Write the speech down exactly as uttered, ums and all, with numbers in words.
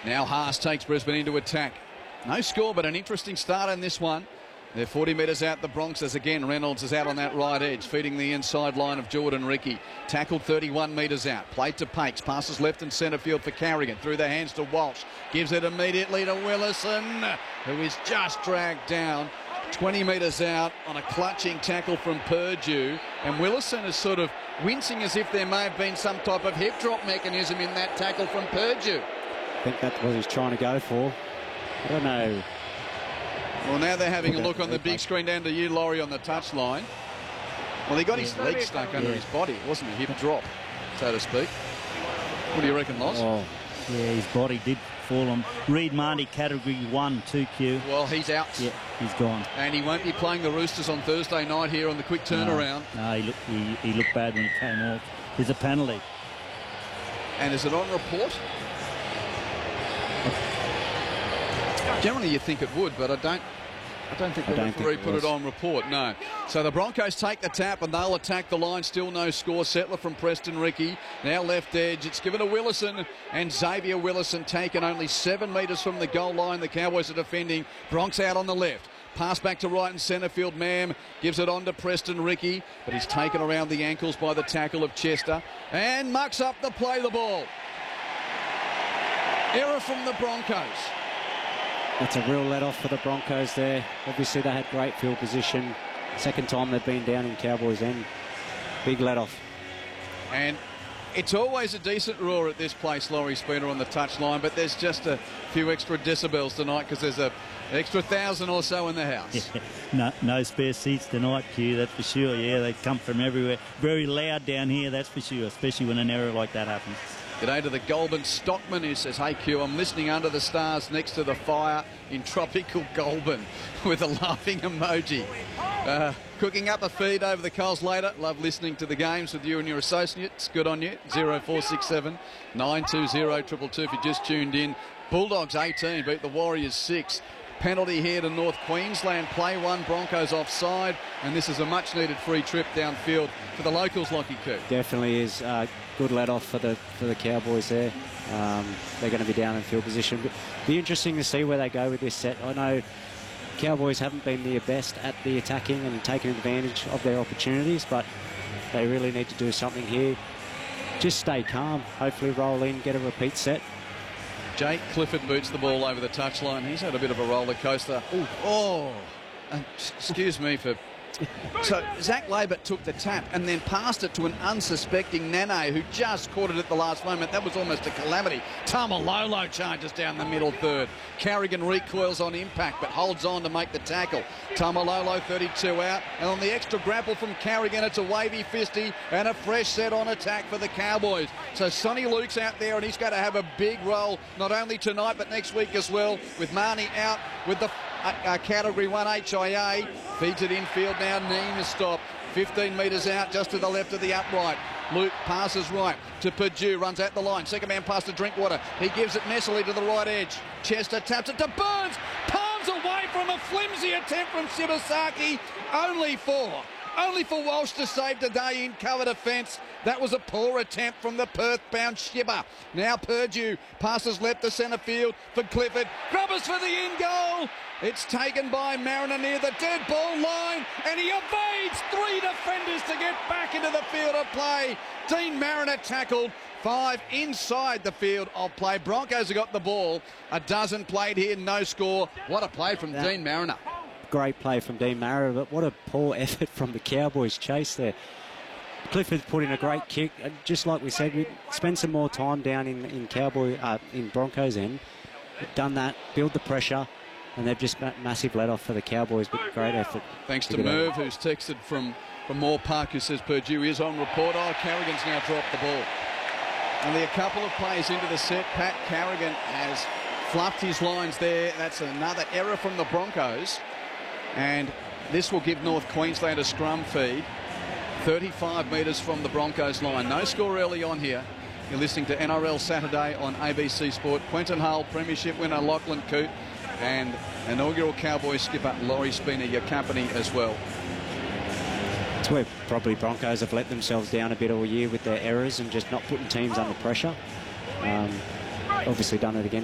Now Haas takes Brisbane into attack. No score, but an interesting start in this one. They're forty metres out the Bronx as again Reynolds is out on that right edge, feeding the inside line of Jordan Ricky. Tackled thirty-one metres out. Played to Pakes. Passes left and centre field for Carrigan. Through the hands to Walsh. Gives it immediately to Willison, who is just dragged down twenty metres out on a clutching tackle from Purdue. And Willison is sort of wincing as if there may have been some type of hip drop mechanism in that tackle from Purdue. I think that's what he's trying to go for. I don't know. Well, now they're having a look on the big screen down to you, Laurie, on the touchline. Well, he got his leg stuck under his body. It wasn't a hip drop, so to speak. What do you reckon, Loz? Oh, yeah, his body did fall on. Reed Marty, category one, two Q. Well, he's out. Yeah, he's gone. And he won't be playing the Roosters on Thursday night here on the quick turnaround. No, no he, looked, he, he looked bad when he came off. There's a penalty. And is it on report? Generally, you think it would, but I don't. I don't think the don't referee think it put was. it on report. No. So the Broncos take the tap and they'll attack the line. Still no score. Settler from Preston Ricky. Now left edge. It's given to Willison, and Xavier Willison taken only seven metres from the goal line. The Cowboys are defending. Bronx out on the left. Pass back to right and centre field. Mam gives it on to Preston Ricky, but he's taken around the ankles by the tackle of Chester and mucks up the play the ball. Error from the Broncos. That's a real let-off for the Broncos there. Obviously, they had great field position. Second time they've been down in Cowboys' end. Big let-off. And it's always a decent roar at this place, Laurie Spooner, on the touchline, but there's just a few extra decibels tonight because there's a extra thousand or so in the house. Yeah. No, no spare seats tonight, Q, that's for sure. Yeah, they come from everywhere. Very loud down here, that's for sure, especially when an error like that happens. G'day to the Goulburn Stockman who says, hey Q, I'm listening under the stars next to the fire in tropical Goulburn with a laughing emoji. Uh, cooking up a feed over the coals later. Love listening to the games with you and your associates. Good on you. zero four six seven nine two zero two two two if you just tuned in. Bulldogs eighteen beat the Warriors six. Penalty here to North Queensland. Play one, Broncos offside, and this is a much-needed free trip downfield for the locals, Lockie Coo. Definitely is uh, good let-off for the for the Cowboys there. Um, they're going to be down in field position. But be interesting to see where they go with this set. I know Cowboys haven't been their best at the attacking and taking advantage of their opportunities, but they really need to do something here. Just stay calm. Hopefully roll in, get a repeat set. Jake Clifford boots the ball over the touchline. He's had a bit of a roller coaster. Ooh. Oh, uh, excuse me for... So Zach Labert took the tap and then passed it to an unsuspecting Nane who just caught it at the last moment. That was almost a calamity. Tamalolo charges down the middle third. Carrigan recoils on impact but holds on to make the tackle. Tamalolo thirty-two out, and on the extra grapple from Carrigan, it's a wavy fisty and a fresh set on attack for the Cowboys. So Sonny Luke's out there and he's going to have a big role not only tonight but next week as well, with Marnie out with the uh, uh, category one H I A. Feeds it infield now. Neem is stopped. fifteen metres out just to the left of the upright. Luke passes right to Purdue, runs at the line. Second man pass to Drinkwater. He gives it messily to the right edge. Chester taps it to Burns. Palms away from a flimsy attempt from Shibasaki. Only four. Only for Walsh to save today in cover defence. That was a poor attempt from the Perth-bound Shibba. Now Purdue passes left to centre field for Clifford. Grubbers for the in goal. It's taken by Mariner near the dead ball line, and he evades three defenders to get back into the field of play. Dean Mariner tackled. Five inside the field of play. Broncos have got the ball. A dozen played here, no score. What a play from that, Dean Mariner. Great play from Dean Mariner, but what a poor effort from the Cowboys chase there. Clifford put in a great kick. Just like we said, we spend some more time down in, in Cowboy, uh, in Broncos end. We've done that, build the pressure, and they've just got massive let off for the Cowboys, but great effort. Thanks to Merv, who's texted from, from Moore Park, who says Purdue is on report. Oh, Carrigan's now dropped the ball. Only a couple of plays into the set. Pat Carrigan has fluffed his lines there. That's another error from the Broncos. And this will give North Queensland a scrum feed. thirty-five metres from the Broncos line. No score early on here. You're listening to N R L Saturday on A B C Sport. Quentin Hull, premiership winner Lachlan Coote, and inaugural Cowboys skipper Laurie Spooner, your company as well. It's where probably Broncos have let themselves down a bit all year with their errors and just not putting teams under pressure. Um, obviously done it again